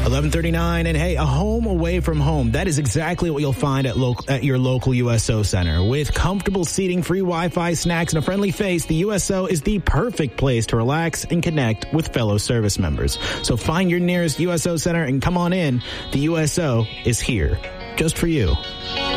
11:39, and hey, a home away from home. That is exactly what you'll find at your local USO Center. With comfortable seating, free Wi-Fi, snacks, and a friendly face, the USO is the perfect place to relax and connect with fellow service members. So find your nearest USO Center and come on in. The USO is here just for you.